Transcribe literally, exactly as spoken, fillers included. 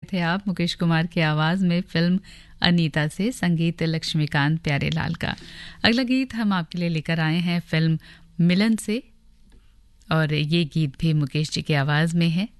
थे आप मुकेश कुमार की आवाज़ में फिल्म अनीता से, संगीत लक्ष्मीकांत प्यारेलाल का। अगला गीत हम आपके लिए लेकर आए हैं फिल्म मिलन से, और ये गीत भी मुकेश जी की आवाज़ में है।